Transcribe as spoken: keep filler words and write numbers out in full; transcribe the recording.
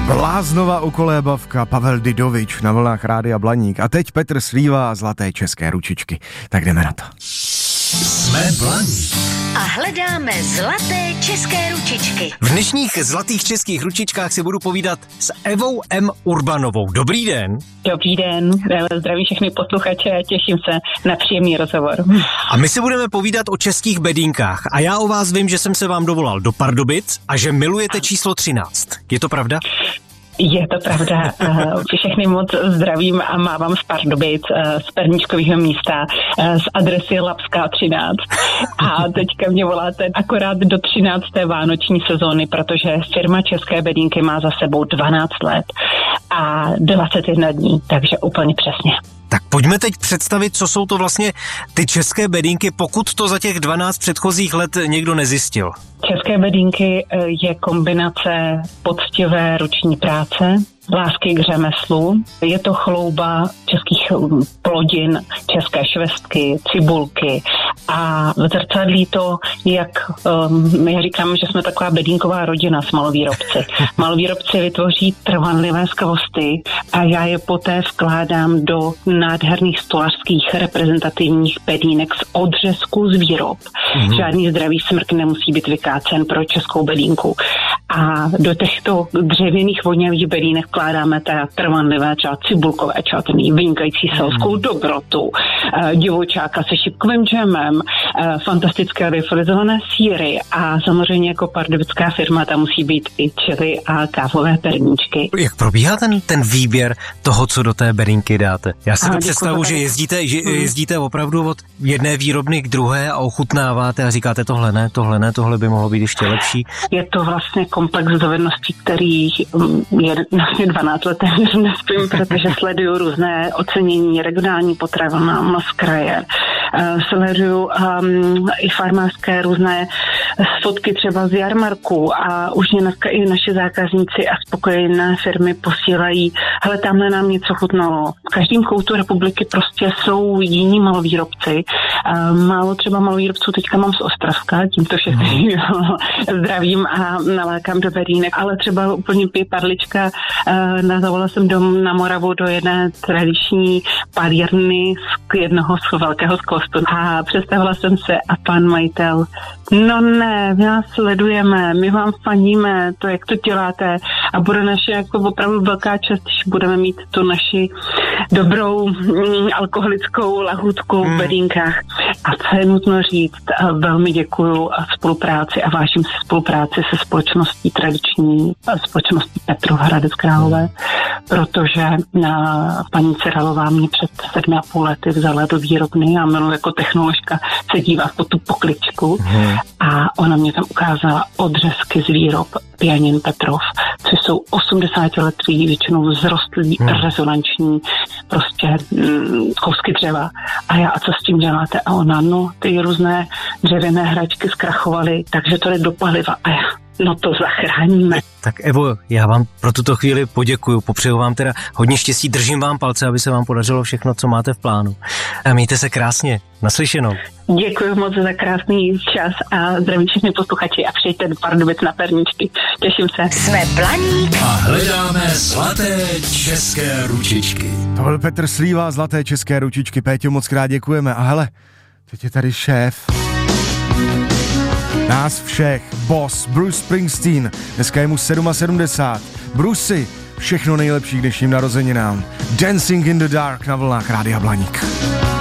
Bláznova ukolébavka, Pavel Didovič na vlnách Rádia Blaník. A teď Petr Slíva a Zlaté české ručičky. Tak jdeme na to. Jsme Blaník. A hledáme zlaté české ručičky. V dnešních zlatých českých ručičkách si budu povídat s Evou M. Urbanovou. Dobrý den. Dobrý den, zdravím všechny posluchače a těším se na příjemný rozhovor. A my si budeme povídat o českých bedínkách. A já o vás vím, že jsem se vám dovolal do Pardubic a že milujete číslo třináct. Je to pravda? Je to pravda. Všechny moc zdravím a mávám z Pardubic, z perníčkového místa, z adresy Lapská třináct. A teďka mě voláte akorát do třinácté vánoční sezóny, protože firma České bedínky má za sebou dvanáct let a dvacet jedna dní, takže úplně přesně. Tak pojďme teď představit, co jsou to vlastně ty české bedínky, pokud to za těch dvanáct předchozích let někdo nezjistil. České bedínky je kombinace poctivé ruční práce, lásky k řemeslu. Je to chlouba českých plodin, české švestky, cibulky a zrcadlí to, jak um, já říkám, že jsme taková bedínková rodina s malovýrobci. Malovýrobci vytvoří trvanlivé skvosty a já je poté vkládám do nádherných stolařských reprezentativních bedínek z odřezku z výrob. Mm-hmm. Žádný zdravý smrk nemusí být vykácen pro českou bedínku. A do těchto dřevěných voňavých bedínek vkládáme ta trvanlivé, třeba cibulkové čatný, vynikající selskou dobrotu, divočáka se šipkovým džemem, fantastické refrizované sýry a samozřejmě jako pardubická firma tam musí být i čili a kávové perníčky. Jak probíhá ten, ten výběr toho, co do té bedínky dáte? Já si to představu, že jezdíte, že jezdíte opravdu od jedné výrobny k druhé a ochutnáváte a říkáte tohle ne, tohle ne, tohle by mohlo být ještě lepší. Je to vlastně komplex dovedností, který je vlastně dvanáct let nespím, protože sleduju různé ocenění regionální potravin z kraje. Sleduju um, i farmářské různé fotky třeba z jarmarku a už mě dneska i naši zákazníci a spokojené firmy posílají, hele, tamhle nám něco chutnalo. V každém koutu republiky prostě jsou jiní malovýrobci. Um, málo třeba malovýrobců teďka mám z Ostravska, tímto všechny zdravím a nalákám do bedínek, ale třeba úplně pěpadlička, uh, nazavolala jsem dom na Moravu do jedné tradiční palírny z jednoho z velkého sklostu a představila jsem se a pan majitel, no ne, my vás sledujeme, my vám faníme, to, jak to děláte a bude naše jako opravdu velká čest, když budeme mít tu naši dobrou mm, alkoholickou lahůdku v bedínkách. A co je nutno říct, velmi děkuju a spolupráci a vážím si spolupráci se společností tradiční, společností Petrohradec Králové, protože na paní Ceralová mě před sedmi a půl lety vzala do výrobny a milu jako technoložka se dívá po tu pokličku hmm. a ona mě tam ukázala odřezky z výrob pianin Petrov, což jsou osmdesátiletý, většinou vzrostlý, hmm. rezonanční, prostě mm, kousky dřeva. A já, a co s tím děláte? A ona, no, ty různé dřevěné hračky zkrachovaly, takže to jde do paliva. A já, no to zachráníme. Tak Evo, já vám pro tuto chvíli poděkuju, popřeju vám teda hodně štěstí, držím vám palce, aby se vám podařilo všechno, co máte v plánu. A mějte se krásně, naslyšenou. Děkuji moc za krásný čas a zdravím všechny posluchači a přijďte do Pardubic na perníčky. Těším se. Jsme Blaník a hledáme zlaté české ručičky. To byl Petr Slíva, Zlaté české ručičky. Péťo, moc krát děkujeme. A hele, teď je tady šéf nás všech, boss Bruce Springsteen. Dneska je mu sedmdesát sedm. Brucey, všechno nejlepší k dnešním narozeninám. Dancing in the Dark na vlnách Rádia Blaník.